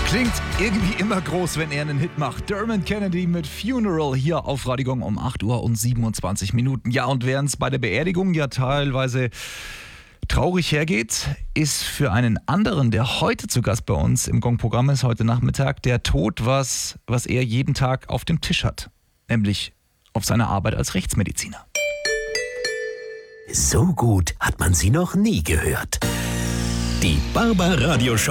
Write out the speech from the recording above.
Klingt irgendwie immer groß, wenn er einen Hit macht. Dermot Kennedy mit Funeral hier auf Radio Gong um 8 Uhr und 27 Minuten. Ja, und während es bei der Beerdigung ja teilweise traurig hergeht, ist für einen anderen, der heute zu Gast bei uns im Gong-Programm ist, heute Nachmittag, der Tod, was er jeden Tag auf dem Tisch hat. Nämlich auf seiner Arbeit als Rechtsmediziner. So gut hat man sie noch nie gehört. Die Barbaradio Show.